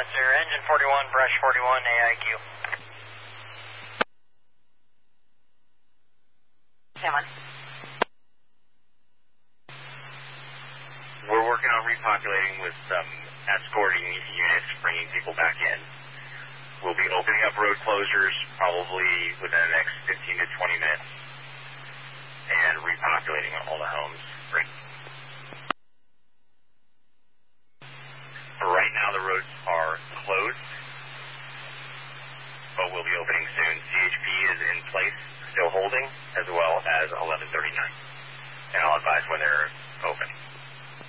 sir. Engine 41, brush 41, AIQ. Cameron. We're working on repopulating with some escorting units, bringing people back in. We'll be opening up road closures probably within the next 15 to 20 minutes and repopulating all the homes. Great. For right now, the roads are closed, but we'll be opening soon. CHP is in place, still holding, as well as 1139. And I'll advise when they're open.